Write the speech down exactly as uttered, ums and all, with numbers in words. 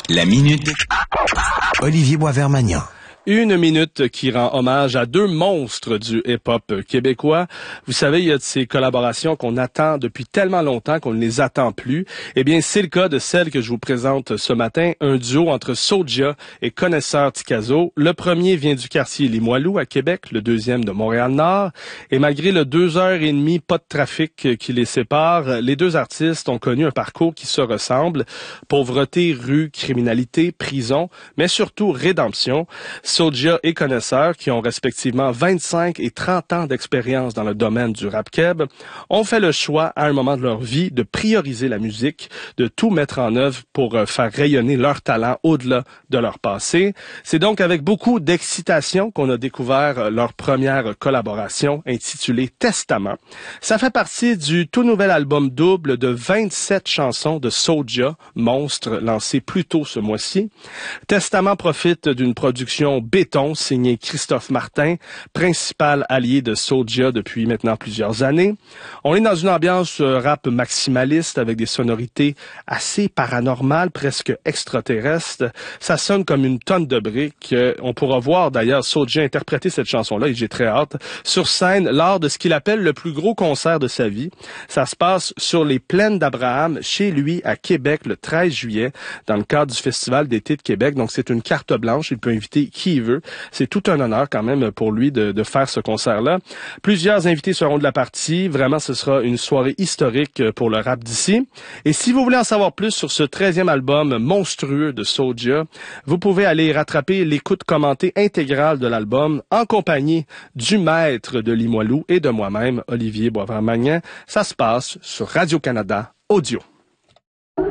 La minute Olivier Boisvert-Magnan. Une minute qui rend hommage à deux monstres du hip-hop québécois. Vous savez, il y a de ces collaborations qu'on attend depuis tellement longtemps qu'on ne les attend plus. Eh bien, c'est le cas de celle que je vous présente ce matin, un duo entre Soulja et Connaisseur Tikazo. Le premier vient du quartier Limoilou à Québec, le deuxième de Montréal-Nord. Et malgré le deux heures et demie, pas de trafic qui les sépare, les deux artistes ont connu un parcours qui se ressemble. Pauvreté, rue, criminalité, prison, mais surtout rédemption. Soulja et Connaisseur, qui ont respectivement vingt-cinq et trente ans d'expérience dans le domaine du rap keb, ont fait le choix, à un moment de leur vie, de prioriser la musique, de tout mettre en œuvre pour faire rayonner leur talent au-delà de leur passé. C'est donc avec beaucoup d'excitation qu'on a découvert leur première collaboration intitulée Testament. Ça fait partie du tout nouvel album double de vingt-sept chansons de Soulja, Monstre, lancé plus tôt ce mois-ci. Testament profite d'une production béton signé Christophe Martin, principal allié de Soulja depuis maintenant plusieurs années. On est dans une ambiance rap maximaliste avec des sonorités assez paranormales, presque extraterrestres. Ça sonne comme une tonne de briques. On pourra voir d'ailleurs Soulja interpréter cette chanson-là, et j'ai très hâte, sur scène lors de ce qu'il appelle le plus gros concert de sa vie. Ça se passe sur les plaines d'Abraham, chez lui à Québec, le treize juillet, dans le cadre du Festival d'été de Québec. Donc c'est une carte blanche, il peut inviter qui il veut. C'est tout un honneur quand même pour lui de, de faire ce concert-là. Plusieurs invités seront de la partie. Vraiment, ce sera une soirée historique pour le rap d'ici. Et si vous voulez en savoir plus sur ce treizième album monstrueux de Soulja, vous pouvez aller rattraper l'écoute commentée intégrale de l'album en compagnie du maître de Limoilou et de moi-même, Olivier Boisvert-Magnan. Ça se passe sur Radio-Canada Audio.